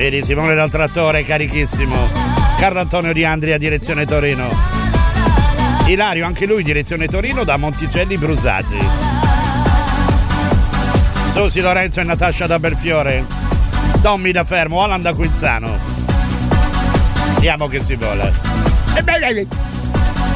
Vedi Simone dal trattore carichissimo. Carlo Antonio Di Andria direzione Torino. Ilario anche lui direzione Torino da Monticelli Brusati. Susi Lorenzo e Natascia da Belfiore. Tommy da Fermo, Alan da Quinzano. Vediamo che si vuole.